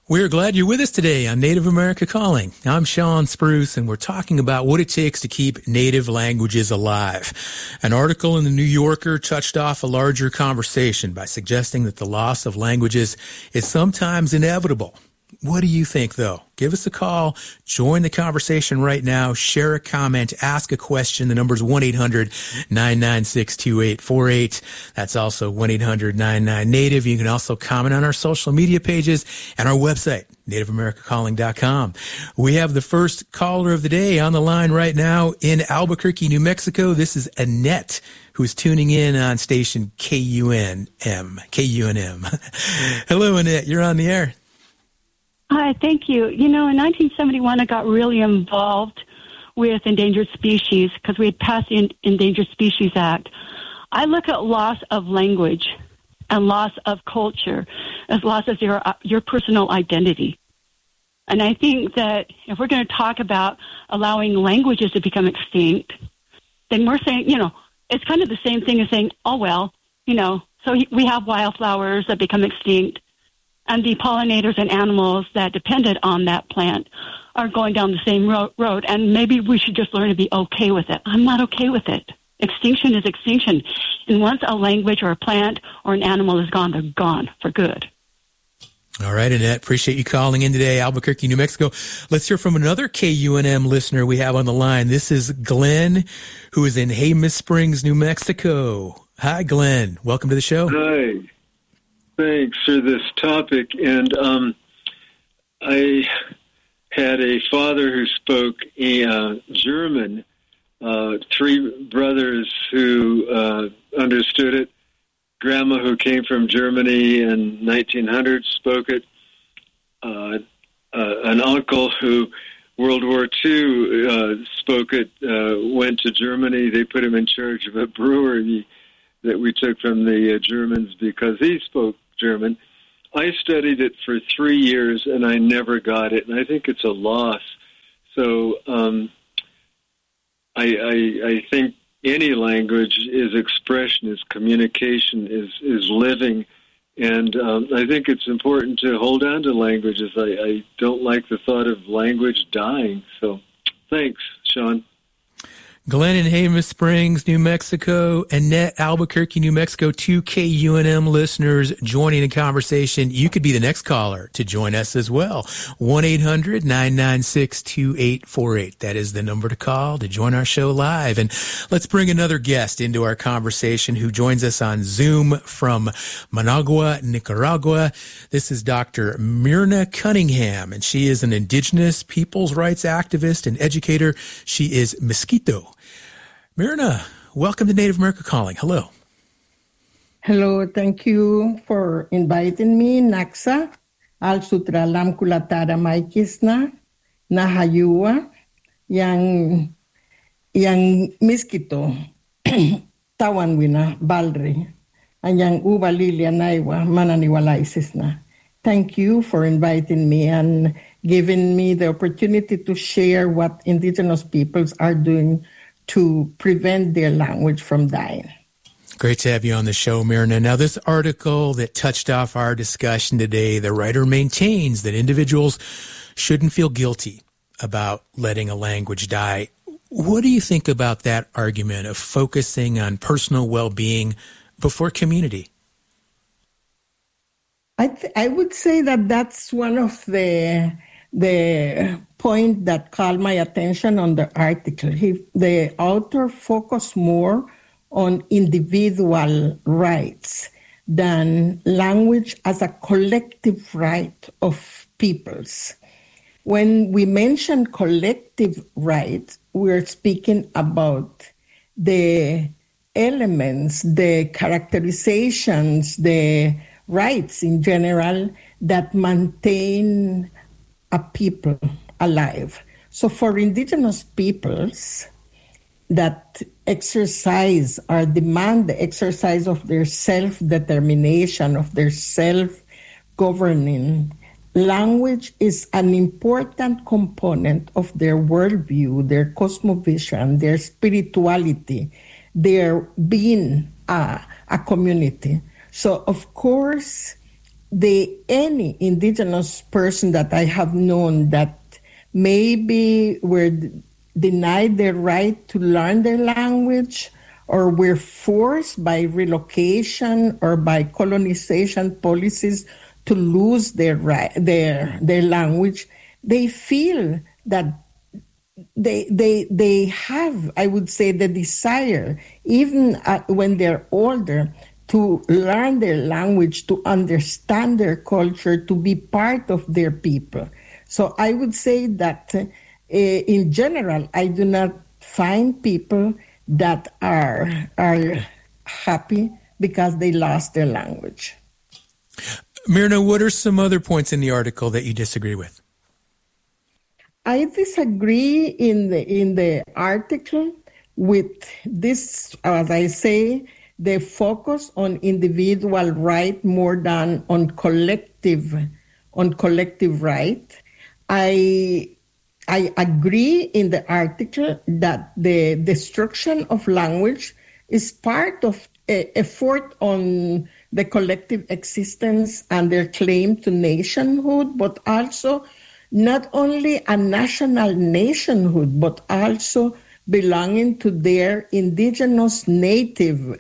We're glad you're with us today on Native America Calling. I'm Sean Spruce, and we're talking about what it takes to keep native languages alive. An article in the New Yorker touched off a larger conversation by suggesting that the loss of languages is sometimes inevitable. What do you think, though? Give us a call. Join the conversation right now. Share a comment. Ask a question. The number is 1-800-996-2848. That's also 1-800-99-NATIVE. You can also comment on our social media pages and our website, NativeAmericaCalling.com. We have the first caller of the day on the line right now in Albuquerque, New Mexico. This is Annette, who's tuning in on station KUNM. Hello, Annette. You're on the air. Hi, thank you. You know, in 1971, I got really involved with endangered species because we had passed the Endangered Species Act. I look at loss of language and loss of culture as loss of your personal identity. And I think that if we're going to talk about allowing languages to become extinct, then we're saying, you know, it's kind of the same thing as saying, oh, well, you know, so we have wildflowers that become extinct. And the pollinators and animals that depended on that plant are going down the same road. And maybe we should just learn to be okay with it. I'm not okay with it. Extinction is extinction. And once a language or a plant or an animal is gone, they're gone for good. All right, Annette, appreciate you calling in today, Albuquerque, New Mexico. Let's hear from another KUNM listener we have on the line. This is Glenn, who is in Jemez Springs, New Mexico. Hi, Glenn. Welcome to the show. Hi. Thanks for this topic. And I had a father who spoke German, three brothers who understood it, grandma who came from Germany in 1900 spoke it, an uncle who World War II spoke it, went to Germany. They put him in charge of a brewery that we took from the Germans because he spoke German. I studied it for 3 years and I never got it, and I think it's a loss. So I think any language is expression, is communication, is living, and I think it's important to hold on to languages. I don't like the thought of language dying. So thanks, Sean. Glenn in Jemez Springs, New Mexico, Annette, Albuquerque, New Mexico, 2 KUNM listeners joining the conversation. You could be the next caller to join us as well. 1-800-996-2848. That is the number to call to join our show live. And let's bring another guest into our conversation who joins us on Zoom from Managua, Nicaragua. This is Dr. Myrna Cunningham, and she is an indigenous people's rights activist and educator. She is Miskito. Myrna, welcome to Native America Calling. Hello. Hello, thank you for inviting me, Naxa, al sutralam kulatara maikisna, nahayua, yang miskito, tawanwina, balri, and yang uba lilia naiwa, mananiwalaisisna. Thank you for inviting me and giving me the opportunity to share what indigenous peoples are doing to prevent their language from dying. Great to have you on the show, Myrna. Now, this article that touched off our discussion today, the writer maintains that individuals shouldn't feel guilty about letting a language die. What do you think about that argument of focusing on personal well-being before community? I would say that that's one of the point that caught my attention on the article. The author focused more on individual rights than language as a collective right of peoples. When we mention collective rights, we're speaking about the elements, the characterizations, the rights in general that maintain a people alive. So for indigenous peoples that exercise or demand the exercise of their self-determination, of their self-governing, language is an important component of their worldview, their cosmovision, their spirituality, their being a community. So, of course, any indigenous person that I have known that maybe were denied their right to learn their language, or were forced by relocation or by colonization policies to lose their language, they feel that they have, I would say, the desire, even when they're older, to learn their language, to understand their culture, to be part of their people. So I would say that in general, I do not find people that are happy because they lost their language. Myrna, what are some other points in the article that you disagree with? I disagree in the article with this, as I say, the focus on individual right more than on collective right. I agree in the article that the destruction of language is part of an effort on the collective existence and their claim to nationhood, but also not only a national nationhood, but also belonging to their indigenous native,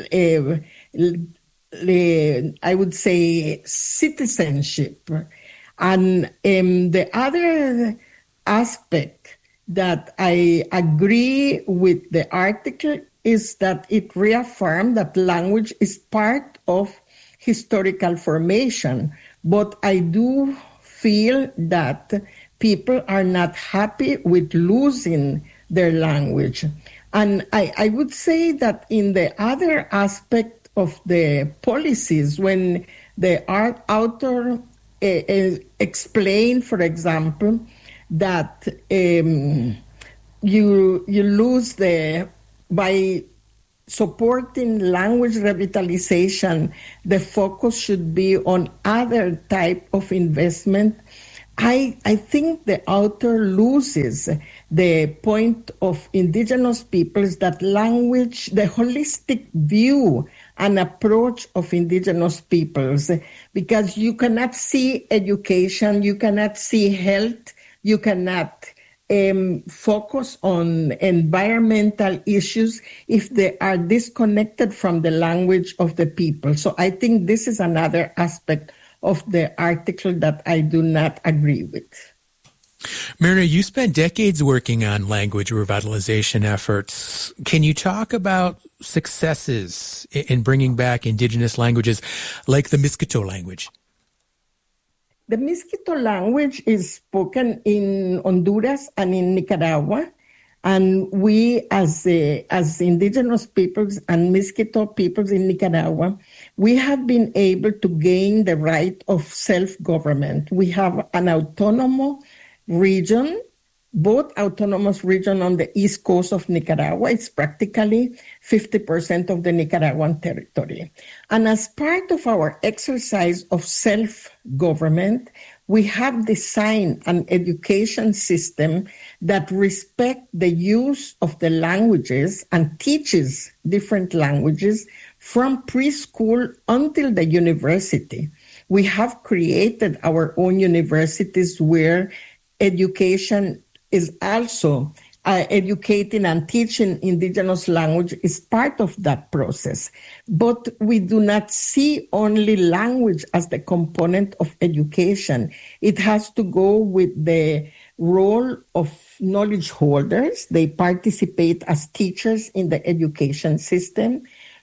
I would say, citizenship. And the other aspect that I agree with the article is that it reaffirmed that language is part of historical formation. But I do feel that people are not happy with losing their language. And I would say that in the other aspect of the policies, when the author explained, for example, that you lose by supporting language revitalization, the focus should be on other type of investment. I think the author loses the point of indigenous peoples, that language, the holistic view and approach of indigenous peoples, because you cannot see education, you cannot see health, you cannot focus on environmental issues if they are disconnected from the language of the people. So I think this is another aspect of the article that I do not agree with. Myrna, you spent decades working on language revitalization efforts. Can you talk about successes in bringing back indigenous languages like the Miskito language? The Miskito language is spoken in Honduras and in Nicaragua, and we, as indigenous peoples and Miskito peoples in Nicaragua, we have been able to gain the right of self-government. We have an autonomous region, both autonomous region on the east coast of Nicaragua. It's practically 50% of the Nicaraguan territory. And as part of our exercise of self-government, we have designed an education system that respects the use of the languages and teaches different languages from preschool until the university. We have created our own universities where education is also educating and teaching indigenous language is part of that process. But we do not see only language as the component of education. It has to go with the role of knowledge holders. They participate as teachers in the education system.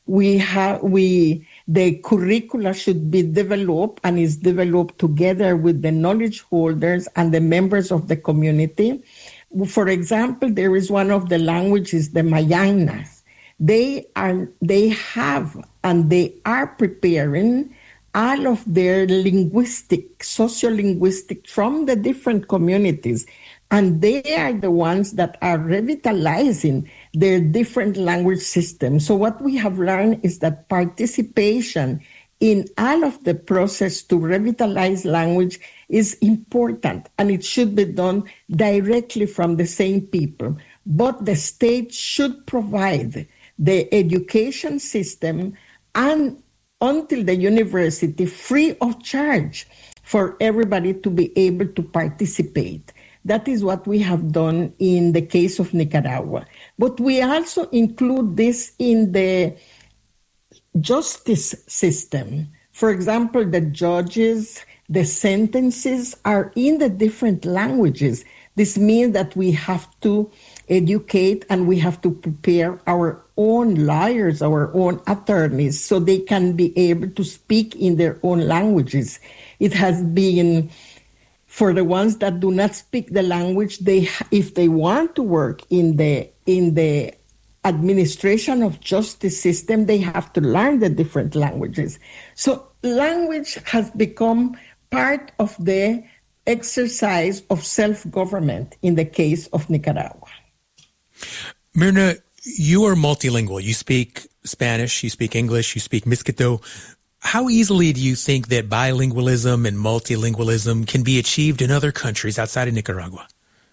The curricula should be developed and is developed together with the knowledge holders and the members of the community. For example, there is one of the languages, the Mayangnas. They have and they are preparing all of their sociolinguistic from the different communities. And they are the ones that are revitalizing their different language systems. So what we have learned is that participation in all of the process to revitalize language is important, and it should be done directly from the same people. But the state should provide the education system and until the university free of charge for everybody to be able to participate. That is what we have done in the case of Nicaragua. But we also include this in the justice system. For example, the judges, the sentences are in the different languages. This means that we have to educate and we have to prepare our own lawyers, our own attorneys, so they can be able to speak in their own languages. It has been, for the ones that do not speak the language, if they want to work in the administration of justice system, they have to learn the different languages. So language has become part of the exercise of self-government in the case of Nicaragua. Mirna, you are multilingual. You speak Spanish, you speak English, you speak Miskito. How easily do you think that bilingualism and multilingualism can be achieved in other countries outside of Nicaragua?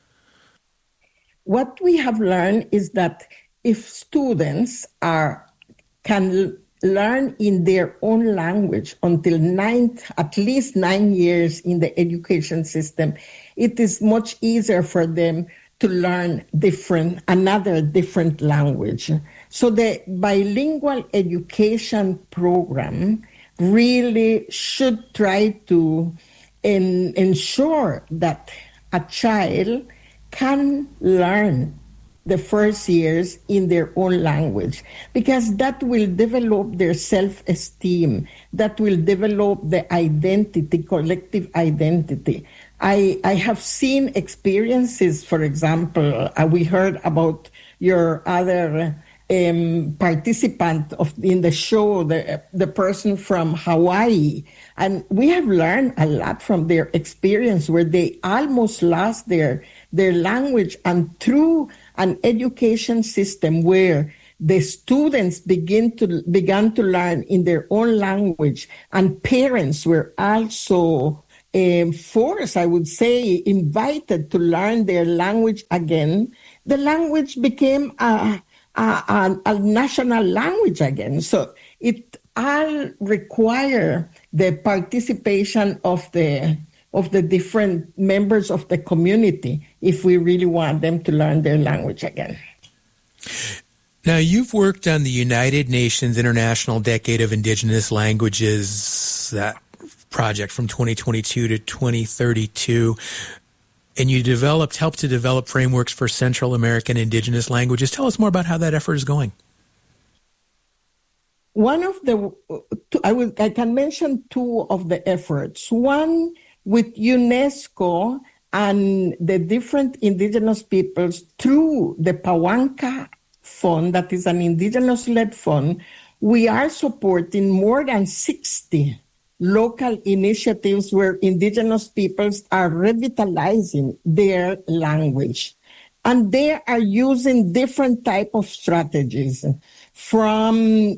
What we have learned is that if students can learn in their own language until at least 9 years in the education system, it is much easier for them to learn another different language. So the bilingual education program really should try to ensure that a child can learn the first years in their own language, because that will develop their self-esteem, that will develop the identity, collective identity. I have seen experiences, for example, we heard about your other participant in the show, the person from Hawaii. And we have learned a lot from their experience where they almost lost their language, and through an education system where the students began to learn in their own language, and parents were also forced, I would say, invited to learn their language again, the language became a national language again. So it all require the participation of the different members of the community if we really want them to learn their language again. Now, you've worked on the United Nations International Decade of Indigenous Languages, that project from 2022 to 2032, and you helped to develop frameworks for Central American indigenous languages. Tell us more about how that effort is going. One of I can mention two of the efforts. One with UNESCO and the different indigenous peoples through the Pawanka Fund, that is an indigenous-led fund. We are supporting more than 60 local initiatives where indigenous peoples are revitalizing their language. And they are using different type of strategies, from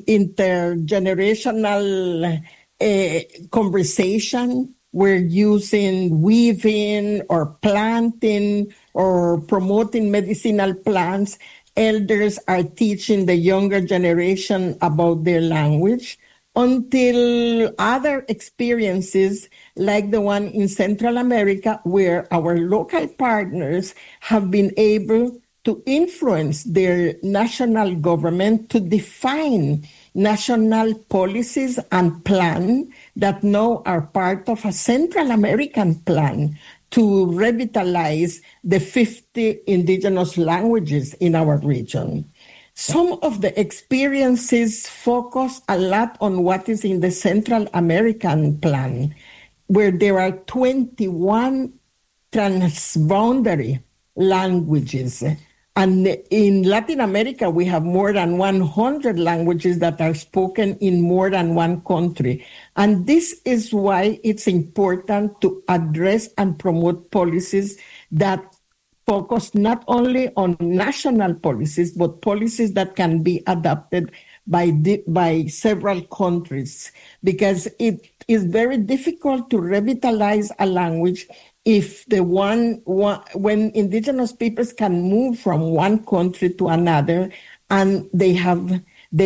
intergenerational conversation. We're using weaving or planting or promoting medicinal plants. Elders are teaching the younger generation about their language, until other experiences like the one in Central America, where our local partners have been able to influence their national government to define national policies and plan that now are part of a Central American plan to revitalize the 50 indigenous languages in our region. Some of the experiences focus a lot on what is in the Central American plan, where there are 21 transboundary languages. And in Latin America, we have more than 100 languages that are spoken in more than one country. And this is why it's important to address and promote policies that focus not only on national policies, but policies that can be adopted by several countries, because it is very difficult to revitalize a language if when indigenous peoples can move from one country to another, and they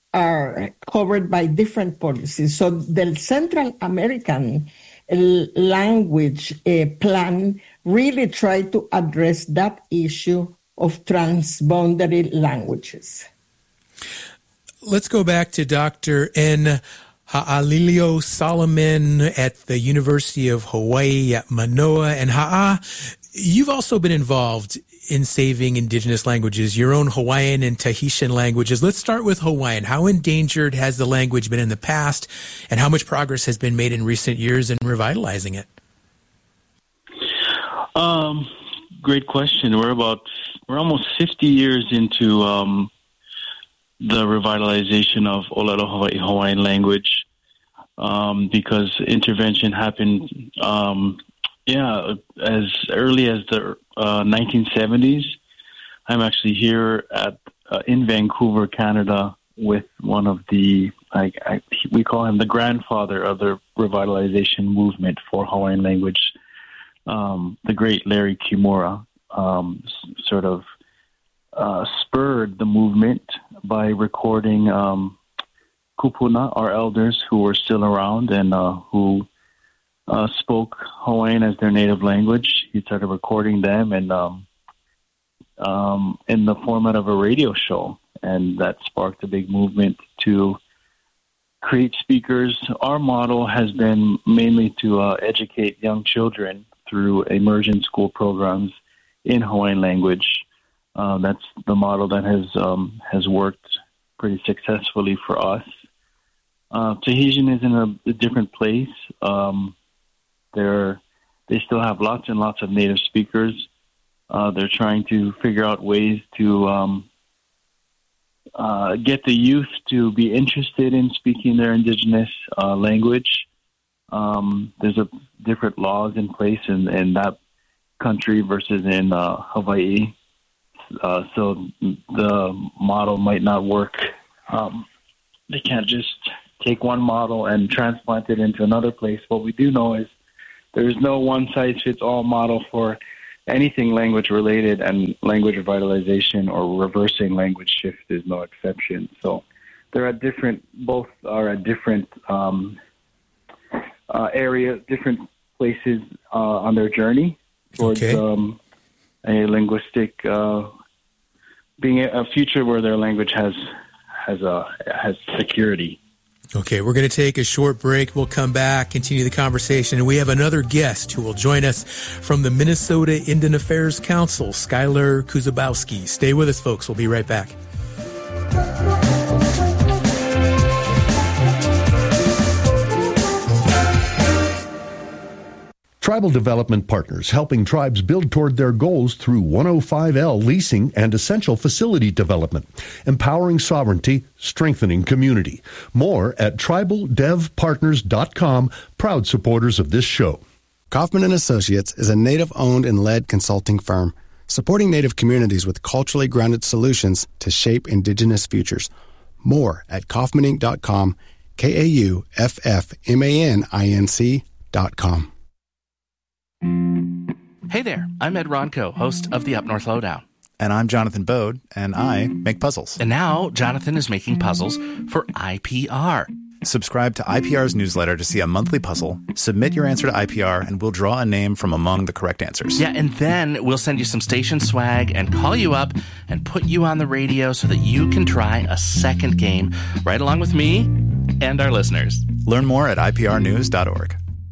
are covered by different policies. So the Central American language plan really tried to address that issue of transboundary languages. Let's go back to Dr. N. Ha'alilio Solomon at the University of Hawaii at Manoa. And Ha'a, you've also been involved in saving indigenous languages, your own Hawaiian and Tahitian languages. Let's start with Hawaiian. How endangered has the language been in the past, and how much progress has been made in recent years in revitalizing it? Great question. We're almost 50 years into the revitalization of Olelo Hawaii Hawaiian language, because intervention happened as early as the 1970s. I'm actually here in Vancouver, Canada, with one of the, we call him the grandfather of the revitalization movement for Hawaiian language, the great Larry Kimura, sort of spurred the movement by recording kupuna, our elders who were still around and who spoke Hawaiian as their native language. He started recording them and in the format of a radio show, and that sparked a big movement to create speakers. Our model has been mainly to educate young children through immersion school programs in Hawaiian language. That's the model that has worked pretty successfully for us. Tahitian is in a different place. They still have lots and lots of native speakers. They're trying to figure out ways to get the youth to be interested in speaking their indigenous language. There's different laws in place in that country versus in Hawaii. So the model might not work. They can't just take one model and transplant it into another place. What we do know is there's no one-size-fits-all model for anything language-related, and language revitalization or reversing language shift is no exception. So both are at different areas, different places on their journey towards a linguistic, being a future where their language has security. Okay, we're going to take a short break. We'll come back, continue the conversation, and we have another guest who will join us from the Minnesota Indian Affairs Council, Skylar Kuzabowski. Stay with us, folks. We'll be right back. Tribal Development Partners, helping tribes build toward their goals through 105L leasing and essential facility development, empowering sovereignty, strengthening community. More at tribaldevpartners.com, proud supporters of this show. Kaufman & Associates is a Native-owned and led consulting firm, supporting Native communities with culturally grounded solutions to shape Indigenous futures. More at kaufmaninc.com, KAUFFMANINC.com. Hey there, I'm Ed Ronco, host of the Up North Lowdown. And I'm Jonathan Bode, and I make puzzles. And now Jonathan is making puzzles for IPR. Subscribe to IPR's newsletter to see a monthly puzzle, submit your answer to IPR, and we'll draw a name from among the correct answers. Yeah, and then we'll send you some station swag and call you up and put you on the radio so that you can try a second game right along with me and our listeners. Learn more at iprnews.org.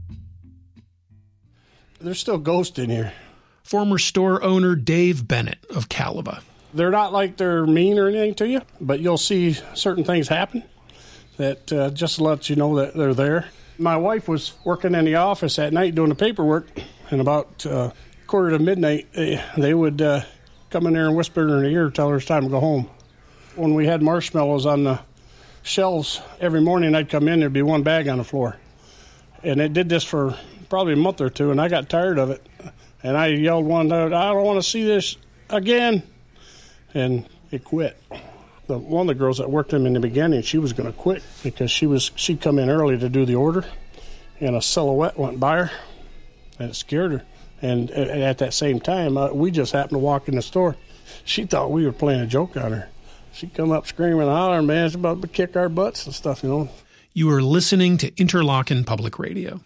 There's still ghosts in here. Former store owner Dave Bennett of Caliba. They're not like they're mean or anything to you, but you'll see certain things happen that just lets you know that they're there. My wife was working in the office at night doing the paperwork, and about quarter to midnight, they would come in there and whisper in her ear, tell her it's time to go home. When we had marshmallows on the shelves, every morning I'd come in, there'd be one bag on the floor. And it did this for probably a month or two, and I got tired of it. And I yelled one day, I don't want to see this again. And it quit. One of the girls that worked them in the beginning, she was going to quit because she'd come in early to do the order, and a silhouette went by her, and it scared her. And at that same time, we just happened to walk in the store. She thought we were playing a joke on her. she'd come up screaming and hollering, man, it's about to kick our butts and stuff, you know. You are listening to Interlochen Public Radio.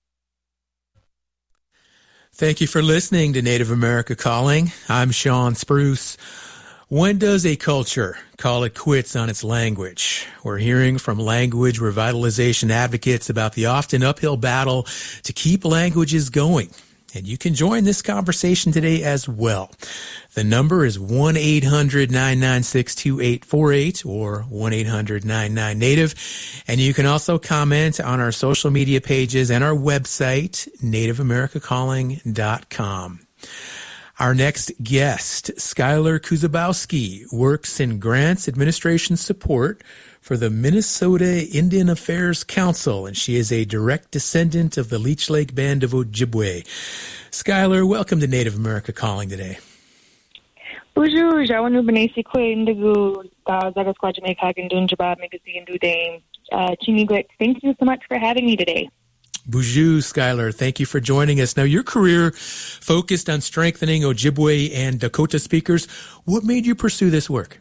Thank you for listening to Native America Calling. I'm Sean Spruce. When does a culture call it quits on its language? We're hearing from language revitalization advocates about the often uphill battle to keep languages going. And you can join this conversation today as well. The number is 1-800-996-2848 or 1-800-99-NATIVE. And you can also comment on our social media pages and our website, nativeamericacalling.com. Our next guest, Skylar Kuzabowski, works in grants administration support for the Minnesota Indian Affairs Council, and she is a direct descendant of the Leech Lake Band of Ojibwe. Skylar, welcome to Native America Calling today. Bonjour, thank you so much for having me today. Bonjour, Skylar. Thank you for joining us. Now, your career focused on strengthening Ojibwe and Dakota speakers. What made you pursue this work?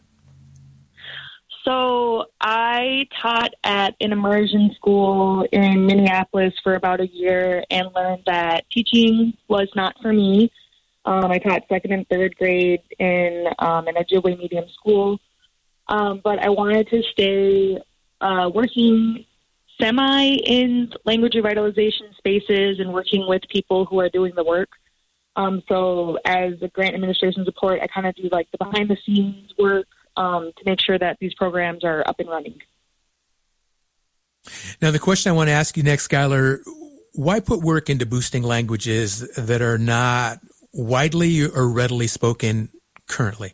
So I taught at an immersion school in Minneapolis for about a year and learned that teaching was not for me. I taught second and third grade in an Ojibwe medium school, but I wanted to stay working semi in language revitalization spaces and working with people who are doing the work. So as a grant administration support, I kind of do like the behind the scenes work to make sure that these programs are up and running. Now, the question I want to ask you next, Skylar, why put work into boosting languages that are not widely or readily spoken currently?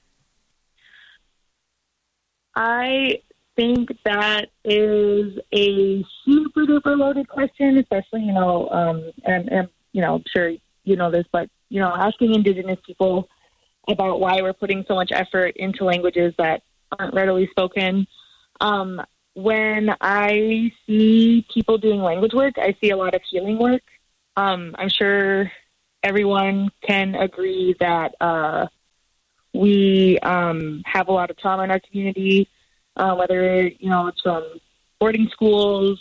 I think that is a super duper loaded question, especially, and I'm sure you know this, but, asking Indigenous people about why we're putting so much effort into languages that aren't readily spoken. When I see people doing language work, I see a lot of healing work. I'm sure everyone can agree that we have a lot of trauma in our community, whether, it's from boarding schools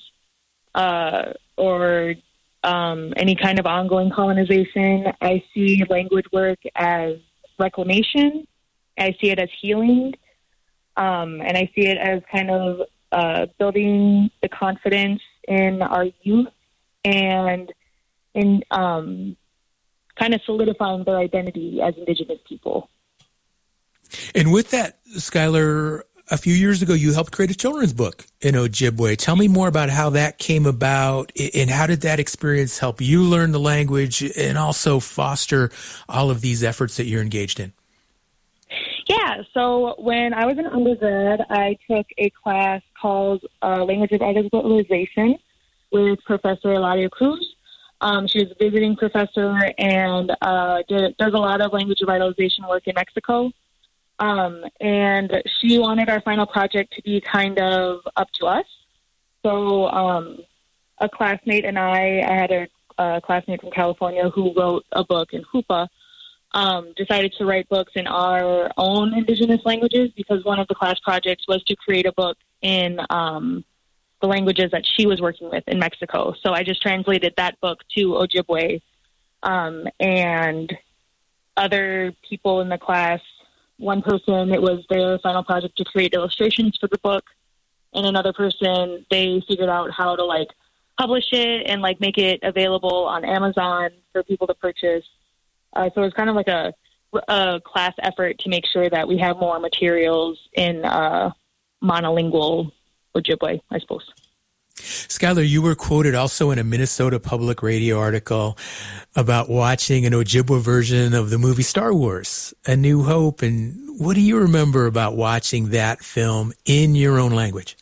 or any kind of ongoing colonization. I see language work as reclamation. I see it as healing. And I see it as kind of building the confidence in our youth and in kind of solidifying their identity as Indigenous people. And with that, Skylar, a few years ago, you helped create a children's book in Ojibwe. Tell me more about how that came about and how did that experience help you learn the language and also foster all of these efforts that you're engaged in? Yeah, so when I was an undergrad, I took a class called Language Revitalization with Professor Eladia Cruz. She was a visiting professor and does a lot of language revitalization work in Mexico. And she wanted our final project to be kind of up to us. So a classmate and I had a classmate from California who wrote a book in Hoopa, decided to write books in our own Indigenous languages because one of the class projects was to create a book in the languages that she was working with in Mexico. So I just translated that book to Ojibwe, and other people in the class, one person, it was their final project to create illustrations for the book, and another person, they figured out how to publish it and make it available on Amazon for people to purchase. So it was kind of like a class effort to make sure that we have more materials in monolingual Ojibwe, I suppose. Skylar, you were quoted also in a Minnesota Public Radio article about watching an Ojibwe version of the movie Star Wars, A New Hope. And what do you remember about watching that film in your own language?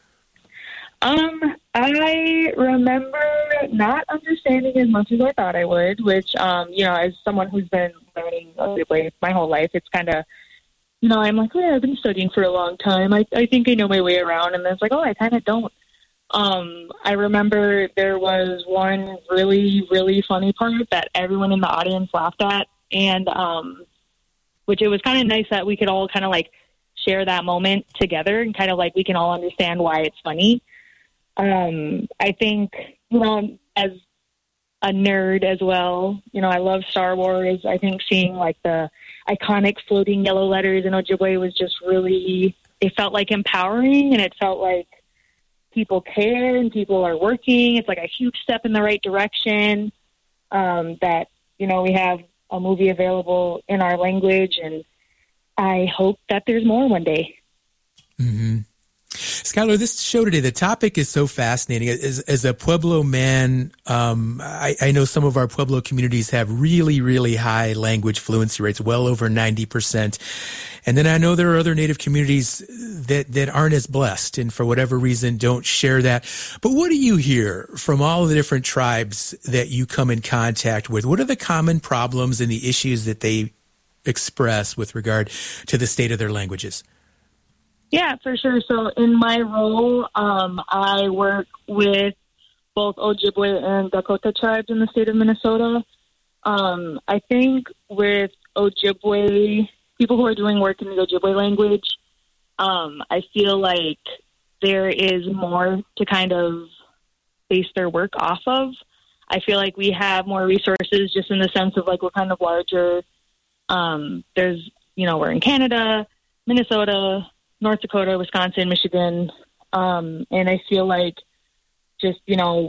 I remember not understanding as much as I thought I would, which, as someone who's been learning Ojibwe my whole life, it's kind of, I'm like, I've been studying for a long time. I think I know my way around. And then it's like, I kind of don't. I remember there was one really, really funny part that everyone in the audience laughed at, and which it was kind of nice that we could all kind of share that moment together and kind of like we can all understand why it's funny. I think, as a nerd as well, I love Star Wars. I think seeing like the iconic floating yellow letters in Ojibwe was just really, it felt like empowering, and it felt like people care and people are working. It's like a huge step in the right direction, that, we have a movie available in our language, and I hope that there's more one day. Mm-hmm. Skylar, this show today, the topic is so fascinating. As a Pueblo man, I know some of our Pueblo communities have really, really high language fluency rates, well over 90%. And then I know there are other Native communities that aren't as blessed and for whatever reason don't share that. But what do you hear from all of the different tribes that you come in contact with? What are the common problems and the issues that they express with regard to the state of their languages? Yeah, for sure. So in my role, I work with both Ojibwe and Dakota tribes in the state of Minnesota. I think with Ojibwe, people who are doing work in the Ojibwe language, I feel like there is more to kind of base their work off of. I feel like we have more resources just in the sense of like we're kind of larger. There's, we're in Canada, Minnesota, North Dakota, Wisconsin, Michigan, and I feel like just, the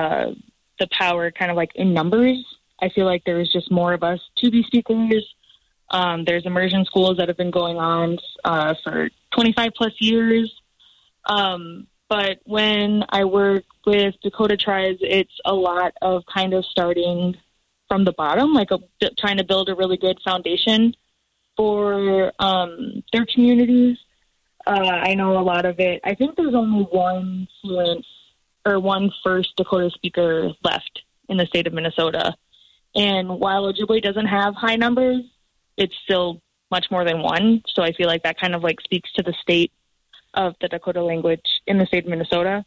power kind of like in numbers. I feel like there is just more of us to be speakers. There's immersion schools that have been going on for 25 plus years. But when I work with Dakota tribes, it's a lot of kind of starting from the bottom, like trying to build a really good foundation for their communities. I know a lot of it. I think there's only one fluent or one First Dakota speaker left in the state of Minnesota. And while Ojibwe doesn't have high numbers, it's still much more than one. So I feel like that kind of like speaks to the state of the Dakota language in the state of Minnesota.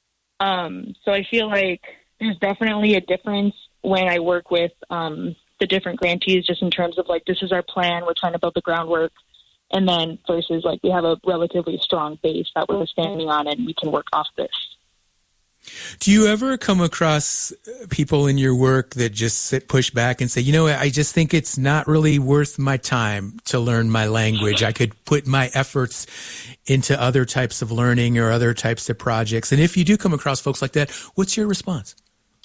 So I feel like there's definitely a difference when I work with the different grantees, just in terms of like, this is our plan, we're trying to build the groundwork. And then versus like we have a relatively strong base that we're standing on and we can work off this. Do you ever come across people in your work that just push back and say, I just think it's not really worth my time to learn my language. I could put my efforts into other types of learning or other types of projects. And if you do come across folks like that, what's your response?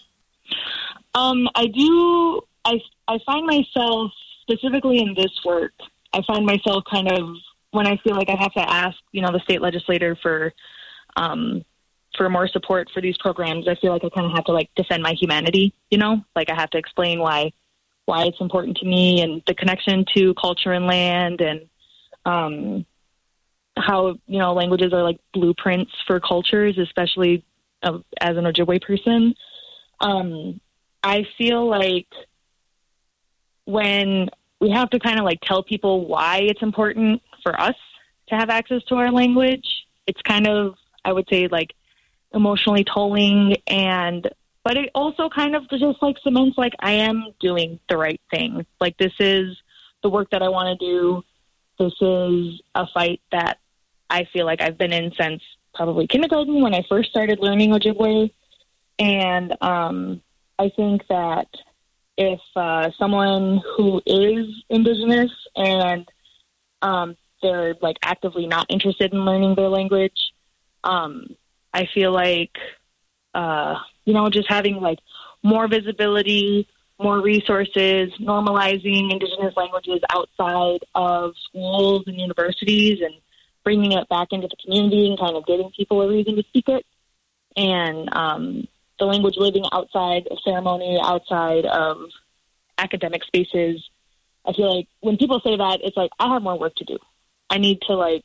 I find myself specifically in this work, I find myself kind of, when I feel like I have to ask, the state legislator for more support for these programs, I feel like I kind of have to like defend my humanity, like I have to explain why it's important to me and the connection to culture and land, and how, languages are like blueprints for cultures, especially as an Ojibwe person. I feel like when we have to kind of like tell people why it's important for us to have access to our language, it's kind of, I would say, like emotionally tolling, but it also kind of just like cements like I am doing the right thing. Like this is the work that I want to do. This is a fight that I feel like I've been in since probably kindergarten when I first started learning Ojibwe. And I think that if someone who is Indigenous and they're like actively not interested in learning their language, I feel like, just having like more visibility, more resources, normalizing Indigenous languages outside of schools and universities and bringing it back into the community and kind of giving people a reason to speak it. And the language living outside of ceremony, outside of academic spaces. I feel like when people say that, it's like, I have more work to do. I need to like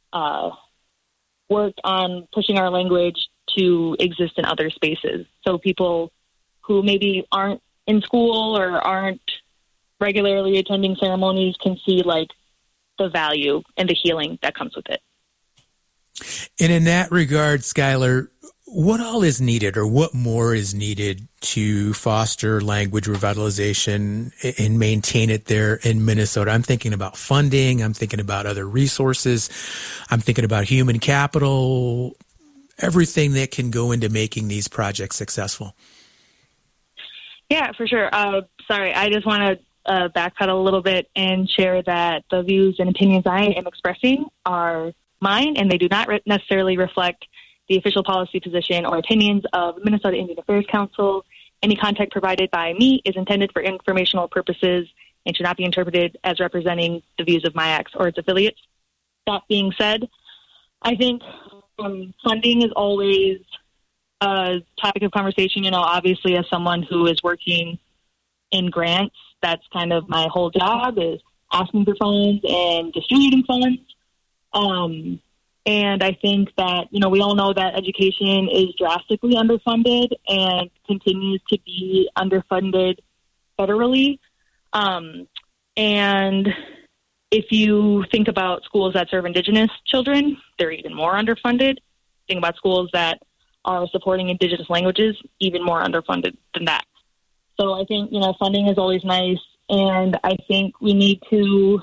work on pushing our language to exist in other spaces. So people who maybe aren't in school or aren't regularly attending ceremonies can see like the value and the healing that comes with it. And in that regard, Skylar, what all is needed, or what more is needed to foster language revitalization and maintain it there in Minnesota? I'm thinking about funding. I'm thinking about other resources. I'm thinking about human capital, everything that can go into making these projects successful. Yeah, for sure. Sorry, I just want to backpedal a little bit and share that the views and opinions I am expressing are mine, and they do not necessarily reflect the official policy position or opinions of Minnesota Indian Affairs Council. Any contact provided by me is intended for informational purposes and should not be interpreted as representing the views of MIAX or its affiliates. That being said, I think funding is always a topic of conversation. You know, obviously, as someone who is working in grants, that's kind of my whole job, is asking for funds and distributing funds. And I think that, you know, we all know that education is drastically underfunded and continues to be underfunded federally. And if you think about schools that serve Indigenous children, they're even more underfunded. Think about schools that are supporting Indigenous languages, even more underfunded than that. So I think, you know, funding is always nice. And I think we need to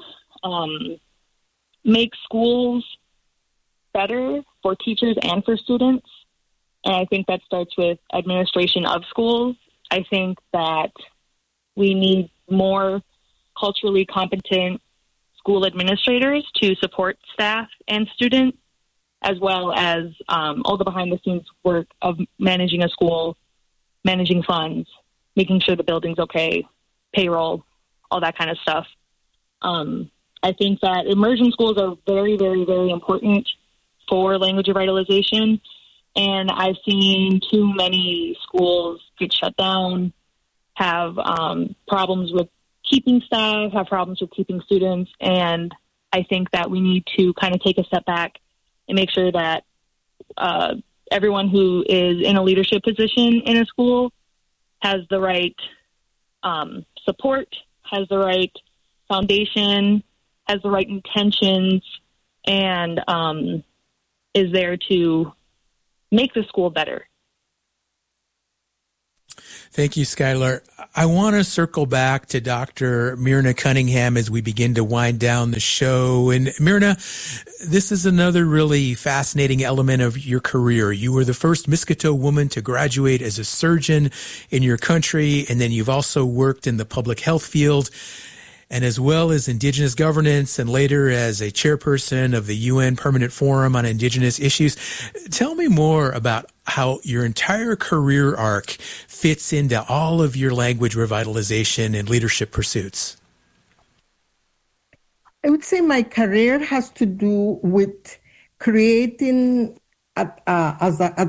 make schools better for teachers and for students. And I think that starts with administration of schools. I think that we need more culturally competent school administrators to support staff and students, as well as all the behind-the-scenes work of managing a school, managing funds, making sure the building's okay, payroll, all that kind of stuff. I think that immersion schools are very, very, very important for language revitalization, and I've seen too many schools get shut down, have problems with keeping staff, have problems with keeping students, and I think that we need to kind of take a step back and make sure that everyone who is in a leadership position in a school has the right support, has the right foundation, has the right intentions, and is there to make the school better. Thank you, Skylar. I want to circle back to Dr. Myrna Cunningham as we begin to wind down the show. And Myrna, this is another really fascinating element of your career. You were the first Miskito woman to graduate as a surgeon in your country, and then you've also worked in the public health field, and as well as Indigenous governance, and later as a chairperson of the UN Permanent Forum on Indigenous Issues. Tell me more about how your entire career arc fits into all of your language revitalization and leadership pursuits. I would say my career has to do with creating, as a